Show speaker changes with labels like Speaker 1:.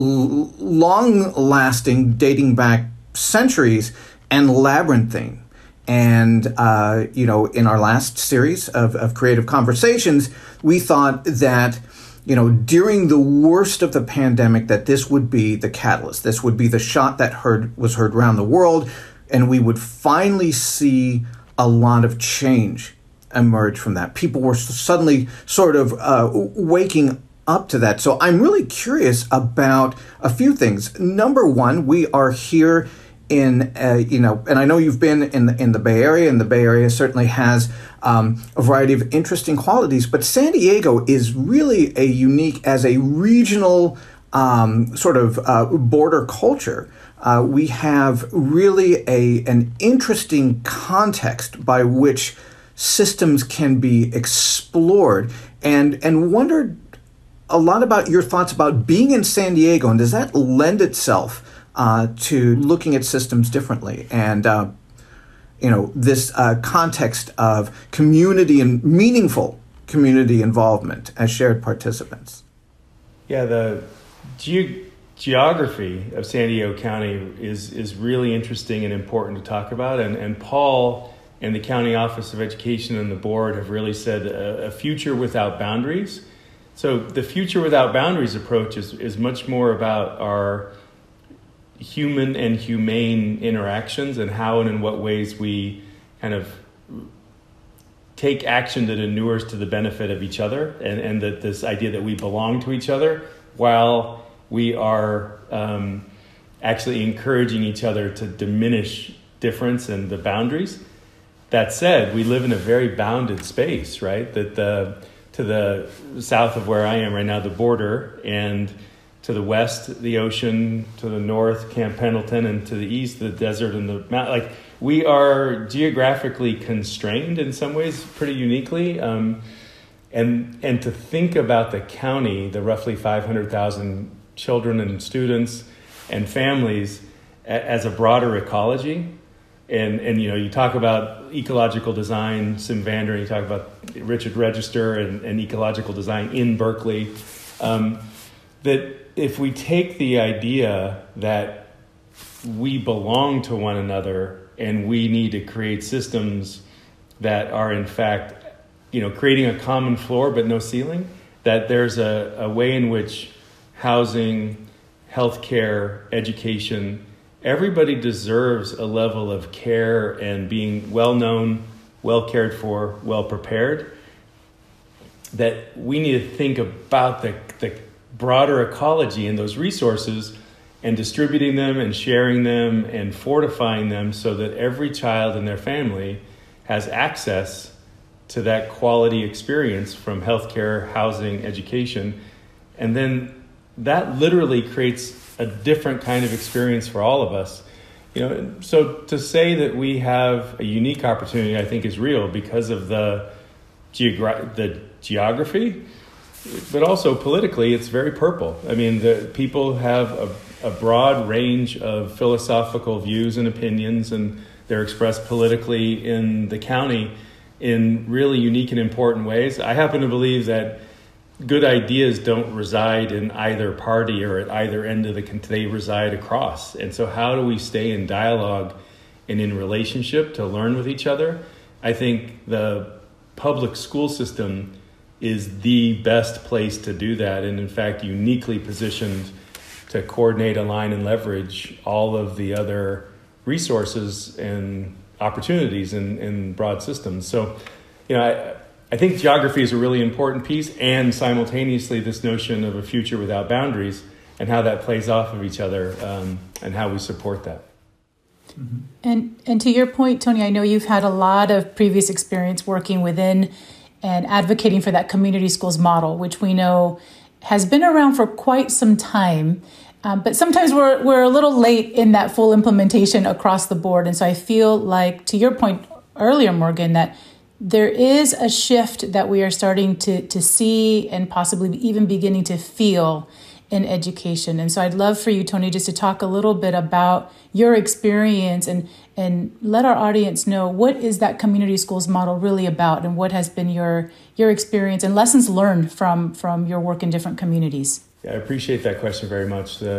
Speaker 1: long-lasting, dating back centuries, and labyrinthine. And, in our last series of Creative Conversations, we thought that, during the worst of the pandemic, that this would be the catalyst. This would be the shot that was heard around the world, and we would finally see a lot of change emerge from that. People were suddenly sort of waking up to that. So I'm really curious about a few things. Number one, we are here in, and I know you've been in the Bay Area, and the Bay Area certainly has a variety of interesting qualities, but San Diego is really unique as a regional border culture. We have really an interesting context by which systems can be explored, and wondered a lot about your thoughts about being in San Diego, and does that lend itself to looking at systems differently, and this context of community and meaningful community involvement as shared participants.
Speaker 2: Yeah, the geography of San Diego County is really interesting and important to talk about, and Paul and the County Office of Education and the board have really said a future without boundaries. So the future without boundaries approach is much more about our human and humane interactions and how and in what ways we kind of take action that inures to the benefit of each other, and that this idea that we belong to each other while we are actually encouraging each other to diminish difference and the boundaries. That said, we live in a very bounded space, right? That to the south of where I am right now, the border, and to the west, the ocean, to the north, Camp Pendleton, and to the east, the desert and the mountain. Like, we are geographically constrained in some ways, pretty uniquely. And to think about the county, the roughly 500,000 children and students and families as a broader ecology. And you talk about ecological design, Sim Vander, and you talk about Richard Register and ecological design in Berkeley. That if we take the idea that we belong to one another and we need to create systems that are in fact, creating a common floor but no ceiling, that there's a way in which housing, healthcare, education, everybody deserves a level of care and being well known, well cared for, well prepared, that we need to think about the broader ecology and those resources and distributing them and sharing them and fortifying them so that every child and their family has access to that quality experience from healthcare, housing, education. And then that literally creates a different kind of experience for all of us. So to say that we have a unique opportunity, I think, is real because of the geography, but also politically, it's very purple. I mean, the people have a broad range of philosophical views and opinions, and they're expressed politically in the county in really unique and important ways. I happen to believe that good ideas don't reside in either party or at either end of they reside across. And so how do we stay in dialogue and in relationship to learn with each other? I think the public school system is the best place to do that, and in fact uniquely positioned to coordinate, align, and leverage all of the other resources and opportunities in broad systems. So, I think geography is a really important piece, and simultaneously this notion of a future without boundaries and how that plays off of each other, and how we support that.
Speaker 3: Mm-hmm. And to your point, Tony, I know you've had a lot of previous experience working within and advocating for that community schools model, which we know has been around for quite some time. But sometimes we're a little late in that full implementation across the board. And so I feel like, to your point earlier, Morgan, that there is a shift that we are starting to see and possibly even beginning to feel in education. And so I'd love for you, Tony, just to talk a little bit about your experience and let our audience know, what is that community schools model really about, and what has been your experience and lessons learned from your work in different communities?
Speaker 2: Yeah, I appreciate that question very much.